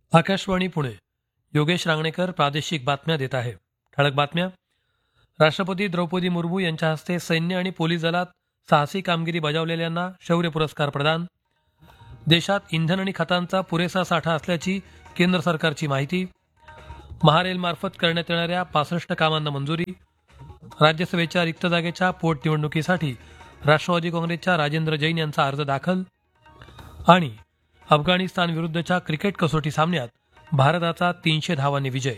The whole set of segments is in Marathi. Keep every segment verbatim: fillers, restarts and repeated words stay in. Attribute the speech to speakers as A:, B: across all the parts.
A: आकाशवाणी पुणे. योगेश रांगणेकर प्रादेशिक बातम्या देत आहे. ठळक बातम्या. राष्ट्रपती द्रौपदी मुर्मू यांच्या हस्ते सैन्य आणि पोलीस दलात साहसी कामगिरी बजावलेल्यांना शौर्य पुरस्कार प्रदान. देशात इंधन आणि खतांचा पुरेसा साठा असल्याची केंद्र सरकारची माहिती. महारेलमार्फत करण्यात येणाऱ्या पासष्ट कामांना मंजुरी. राज्यसभेच्या रिक्त जागेच्या पोटनिवडणुकीसाठी राष्ट्रवादी काँग्रेसच्या राजेंद्र जैन यांचा अर्ज दाखल. आणि अफगाणिस्तान विरुद्धच्या क्रिकेट कसोटी सामन्यात भारताचा तीनशे धावांनी विजय.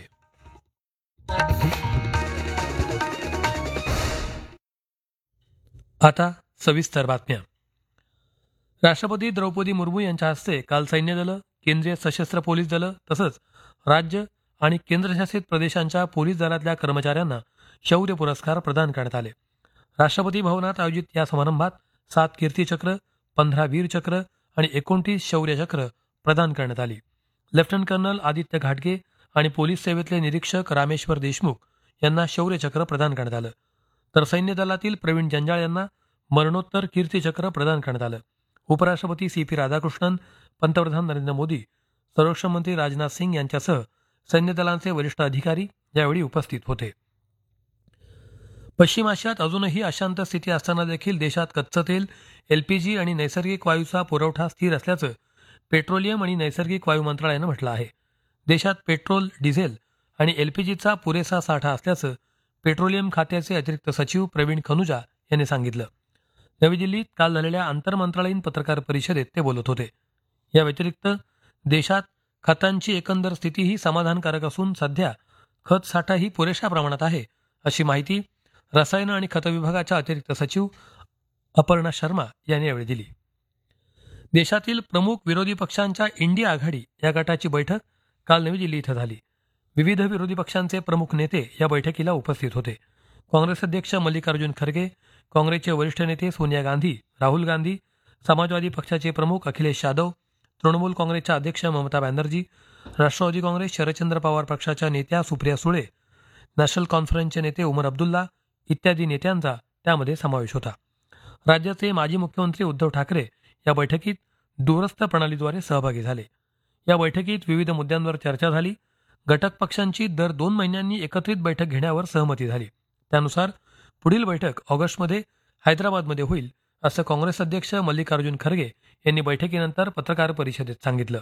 A: आता सविस्तर बातम्या. राष्ट्रपती द्रौपदी मुर्मू यांच्या हस्ते काल सैन्य दलं, केंद्रीय सशस्त्र पोलीस दलं तसंच राज्य आणि केंद्रशासित प्रदेशांच्या पोलीस दलातल्या कर्मचाऱ्यांना शौर्य पुरस्कार प्रदान करण्यात आले. राष्ट्रपती भवनात आयोजित या समारंभात सात कीर्तीचक्र, पंधरा वीरचक्र आणि एकोणतीस शौर्यचक्र प्रदान करण्यात आली. लेफ्टनंट कर्नल आदित्य घाटगे आणि पोलीस सेवेतले निरीक्षक रामेश्वर देशमुख यांना शौर्यचक्र प्रदान करण्यात आलं. तर सैन्य दलातील प्रवीण जंजाळ यांना मरणोत्तर कीर्तीचक्र प्रदान करण्यात आलं. उपराष्ट्रपती सी पी राधाकृष्णन, पंतप्रधान नरेंद्र मोदी, संरक्षण मंत्री राजनाथ सिंग यांच्यासह सैन्य दलांचे वरिष्ठ अधिकारी यावेळी उपस्थित होते. पश्चिम आशियात अजूनही अशांत स्थिती असताना देखील देशात कच्चं तेल, एलपीजी आणि नैसर्गिक वायूचा पुरवठा स्थिर असल्याचं पेट्रोलियम आणि नैसर्गिक वायू मंत्रालयानं म्हटलं आहे. देशात पेट्रोल, डिझेल आणि एलपीजीचा पुरेसा साठा असल्याचं पेट्रोलियम खात्याचे अतिरिक्त सचिव प्रवीण खनुजा यांनी सांगितलं. नवी दिल्लीत काल झालेल्या आंतरमंत्रालयीन पत्रकार परिषदेत ते बोलत होते. या व्यतिरिक्त देशात खतांची एकंदर स्थितीही समाधानकारक असून सध्या खत साठाही पुरेशा प्रमाणात आहे, अशी माहिती रसायनं आणि खत विभागाच्या अतिरिक्त सचिव अपर्णा शर्मा यांनी यावेळी दिली. देशातील प्रमुख विरोधी पक्षांच्या इंडिया आघाडी या गटाची बैठक काल नवी दिल्ली इथं झाली. विविध विरोधी पक्षांचे प्रमुख नेते या बैठकीला उपस्थित होते. काँग्रेस अध्यक्ष मल्लिकार्जुन खरगे, काँग्रेसचे वरिष्ठ नेते सोनिया गांधी, राहुल गांधी, समाजवादी पक्षाचे प्रमुख अखिलेश यादव, तृणमूल काँग्रेसच्या अध्यक्ष ममता बॅनर्जी, राष्ट्रवादी काँग्रेस शरदचंद्र पवार पक्षाच्या नेत्या सुप्रिया सुळे, नॅशनल कॉन्फरन्सचे नेते उमर अब्दुल्ला इत्यादी नेत्यांचा त्यामध्ये समावेश होता. राज्याचे माजी मुख्यमंत्री उद्धव ठाकरे या बैठकीत दूरस्थ प्रणालीद्वारे सहभागी झाले. या बैठकीत विविध मुद्द्यांवर चर्चा झाली. घटक पक्षांची दर दोन महिन्यांनी एकत्रित बैठक घेण्यावर सहमती झाली. त्यानुसार पुढील बैठक ऑगस्टमध्ये हैदराबादमध्ये होईल, असं काँग्रेस अध्यक्ष मल्लिकार्जुन खरगे यांनी बैठकीनंतर पत्रकार परिषदेत सांगितलं.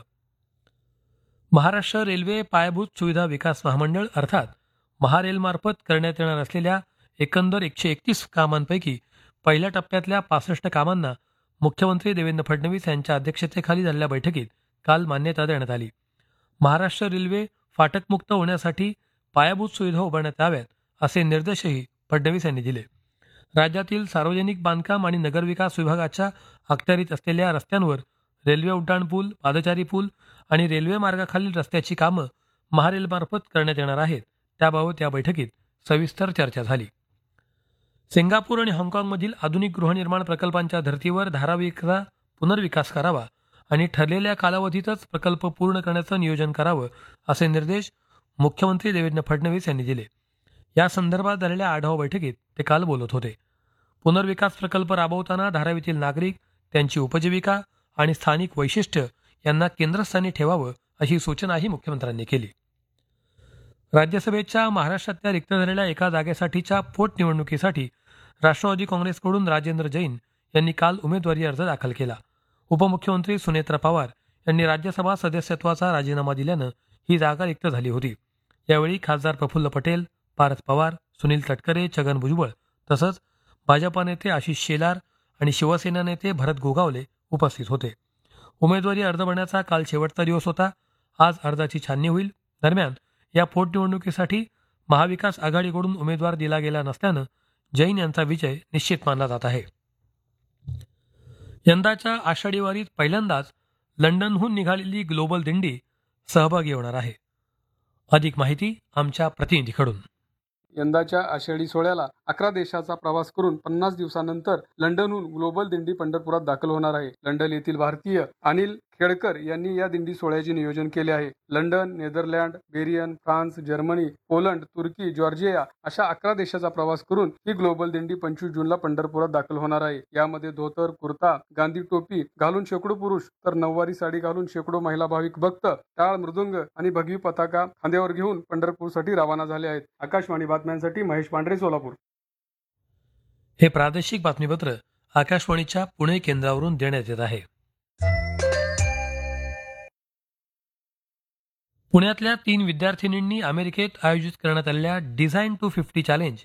A: महाराष्ट्र रेल्वे पायाभूत सुविधा विकास महामंडळ अर्थात महारेलमार्फत करण्यात येणार असलेल्या एकंदर एकशे एकतीस कामांपैकी पहिल्या टप्प्यातल्या पासष्ट कामांना मुख्यमंत्री देवेंद्र फडणवीस यांच्या अध्यक्षतेखाली झालेल्या बैठकीत काल मान्यता देण्यात आली. महाराष्ट्र रेल्वे फाटकमुक्त होण्यासाठी पायाभूत सुविधा उभारण्यात याव्यात असे निर्देशही फडणवीस यांनी दिले. राज्यातील सार्वजनिक बांधकाम आणि नगरविकास विभागाच्या अखत्यारीत असलेल्या रस्त्यांवर रेल्वे उड्डाण पूल, पादचारी पूल आणि रेल्वे मार्गाखालील रस्त्याची कामं महारेलमार्फत करण्यात येणार आहेत. त्याबाबत या बैठकीत सविस्तर चर्चा झाली. सिंगापूर आणि हाँगकाँगमधील आधुनिक गृहनिर्माण प्रकल्पांच्या धर्तीवर धारावीचा पुनर्विकास करावा आणि ठरलेल्या कालावधीतच प्रकल्प पूर्ण करण्याचं नियोजन करावं असे निर्देश मुख्यमंत्री देवेंद्र फडणवीस यांनी दिले. या संदर्भात झालेल्या आढावा बैठकीत ते काल बोलत होते. पुनर्विकास प्रकल्प राबवताना धारावीतील नागरिक, त्यांची उपजीविका आणि स्थानिक वैशिष्ट्य यांना केंद्रस्थानी ठेवावं अशी सूचनाही मुख्यमंत्र्यांनी केली. राज्यसभेच्या महाराष्ट्रातल्या रिक्त झालेल्या एका जागेसाठीच्या पोटनिवडणुकीसाठी राष्ट्रवादी काँग्रेसकडून राजेंद्र जैन यांनी काल उमेदवारी अर्ज दाखल केला. उपमुख्यमंत्री सुनेत्रा पवार यांनी राज्यसभा सदस्यत्वाचा राजीनामा दिल्यानं ही जागा रिक्त झाली होती. यावेळी खासदार प्रफुल्ल पटेल, पारस पवार, सुनील तटकरे, छगन भुजबळ तसंच भाजपा नेते आशिष शेलार आणि शिवसेना नेते भरत गोगावले उपस्थित होते. उमेदवारी अर्ज भरण्याचा काल शेवटचा दिवस होता. आज अर्जाची छाननी होईल. दरम्यान या पोटनिवडणुकीसाठी महाविकास आघाडीकडून उमेदवार दिला गेला नसल्यानं जैन यांचा विजय निश्चित मानला जात आहे. यंदाच्या आषाढी वारीत पहिल्यांदाच लंडनहून निघालेली ग्लोबल दिंडी सहभागी होणार आहे. अधिक माहिती आमच्या प्रतिनिधीकडून.
B: यंदाच्या आषाढी सोहळ्याला अकरा देशाचा प्रवास करून पन्नास दिवसानंतर लंडनहून ग्लोबल दिंडी पंढरपुरात दाखल होणार आहे. लंडन येथील भारतीय अनिल केळकर यांनी या दिंडी सोहळ्याचे नियोजन केले आहे. London, Netherland, baryon, France, Germany, Poland, तुर्की, जॉर्जिया अशा अकरा देशाचा प्रवास करून ही ग्लोबल दिंडी पंचवीस जूनला पंढरपुरात दाखल होणार आहे. यामध्ये धोतर, कुर्ता, गांधी टोपी घालून शेकडो पुरुष तर नऊवारी साडी घालून शेकडो महिला भाविक भक्त टाळ, मृदुंग आणि भगवी पताका खांद्यावर घेऊन पंढरपूरसाठी रवाना झाले आहेत. आकाशवाणी बातम्यांसाठी महेश पांढरे, सोलापूर.
A: हे प्रादेशिक बातमीपत्र आकाशवाणीच्या पुणे केंद्रावरून देण्यात येत आहे. पुण्यातल्या तीन विद्यार्थिनींनी अमेरिकेत आयोजित करण्यात आलेल्या डिझाईन टू फिफ्टी चॅलेंज